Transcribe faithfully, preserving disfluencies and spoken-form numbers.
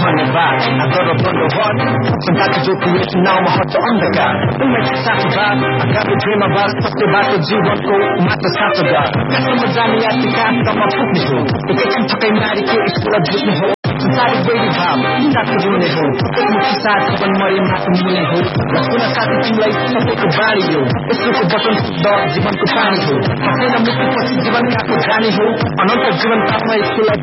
धन्यवाद आदर धन्यवाद संताको ज्योति नाउँमा हट्छ अन्धकार उन्नाइस साठी बाद आगामी प्रेमबाद सत्यबाट जीवनको मात्र साँचो गाड कहाँसम्म जाने यात्रिकासम्म पुग्ने हो एकैछिन थकै मारी के स्कुल झुक्ने हो संसारिक वैरी भाव चिन्ताको रुने हो एकमुखी साथ जीवन मरे मात्र मिल्ने हो र सुन साथी तिमीलाई सबैको बाणी हो यसको वचन शुद्ध जीवनको पानी हो हँसेन मृत्युपछि जीवन काको जाने हो अनन्त जीवन प्राप्न स्कुललाई